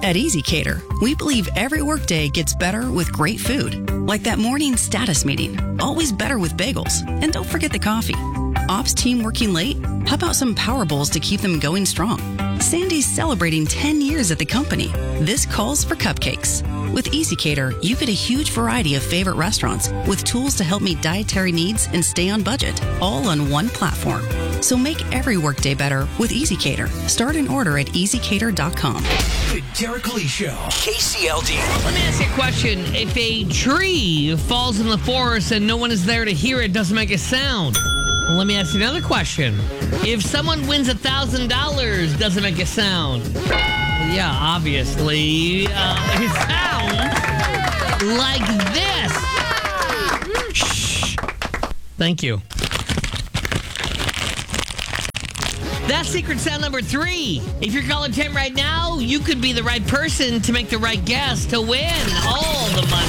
At Easy Cater, we believe every workday gets better with great food. Like that morning status meeting, always better with bagels. And don't forget the coffee. Ops team working late? How about some Power Bowls to keep them going strong? Sandy's celebrating 10 years at the company. This calls for cupcakes. With Easy Cater, you get a huge variety of favorite restaurants with tools to help meet dietary needs and stay on budget, all on one platform. So make every workday better with Easy Cater. Start an order at easycater.com. The Derek Lee Show, KCLD. Let me ask you a question. If a tree falls in the forest and no one is there to hear it, doesn't make a sound. Well, let me ask you another question. If someone wins $1,000, doesn't make a sound. Well, yeah, obviously. It sounds like this. Shh. Thank you. That's secret sound number 3. If you're calling 10 right now, you could be the right person to make the right guess to win all the money.